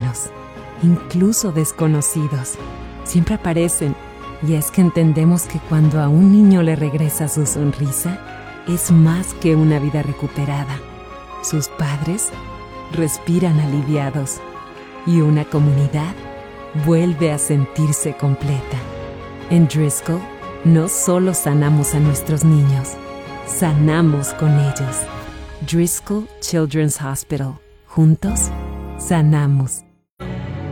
humanos, incluso desconocidos. Siempre aparecen, y es que entendemos que cuando a un niño le regresa su sonrisa, es más que una vida recuperada. Sus padres respiran aliviados y una comunidad vuelve a sentirse completa. En Driscoll, no solo sanamos a nuestros niños, sanamos con ellos. Driscoll Children's Hospital. Juntos, sanamos.